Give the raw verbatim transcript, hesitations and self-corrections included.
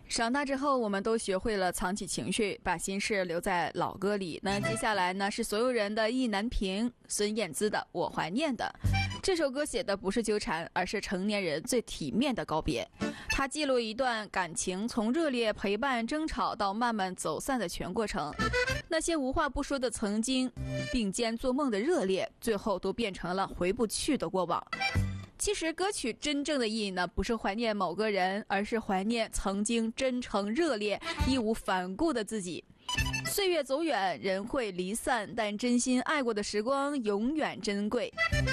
长大之后，我们都学会了藏起情绪，把心事留在老歌里。那接下来呢，是所有人的意难平，孙燕姿的《我怀念的》。这首歌写的不是纠缠，而是成年人最体面的告别。它记录一段感情从热烈陪伴争吵到慢慢走散的全过程。那些无话不说的曾经，并肩做梦的热烈，最后都变成了回不去的过往。其实歌曲真正的意义呢，不是怀念某个人，而是怀念曾经真诚热烈义无反顾的自己。岁月走远，人会离散，但真心爱过的时光永远珍贵。